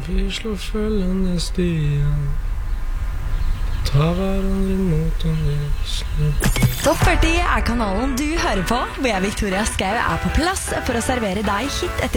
Vi slår følgende stier. Ta hverandre imot om vi slipper. Topp 40 er kanalen du hører på, hvor jeg, Victoria Skau, er på plass for å servere deg hit etter